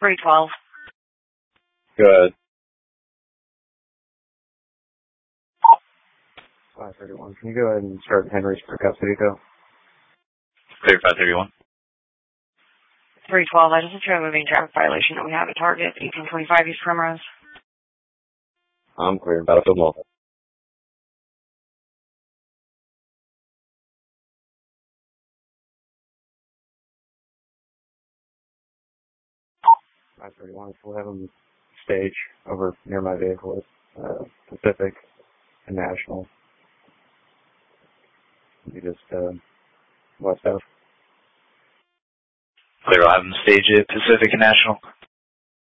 312. Good. 531. Can you go ahead and start Henry's for custody, though? Clear 531. 312, I just a moving traffic violation that we have at Target, 1825 East Primrose. I'm clear. Battlefield Mall. 531. We'll have them stage over near my vehicle at Pacific and National. You just west of. Clear. I'll have them stage at Pacific and National.